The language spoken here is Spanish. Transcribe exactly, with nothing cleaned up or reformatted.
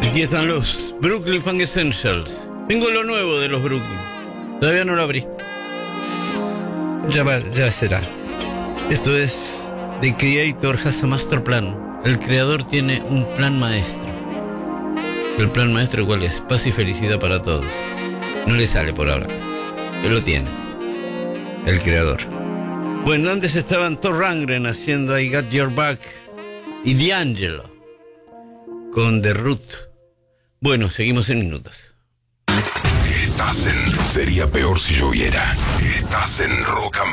Aquí están los Brooklyn Funk Essentials. Tengo lo nuevo de los Brooklyn. Todavía no lo abrí. Ya va, ya será. Esto es The Creator Has a Master Plan. El creador tiene un plan maestro. El plan maestro, ¿cuál es? Paz y felicidad para todos. No le sale por ahora. Él lo tiene. El creador. Bueno, antes estaban Thor Rundgren haciendo I Got Your Back y D'Angelo con The Root. Bueno, seguimos en minutos. Estás en Sería Peor Si Lloviera. Estás en Rock and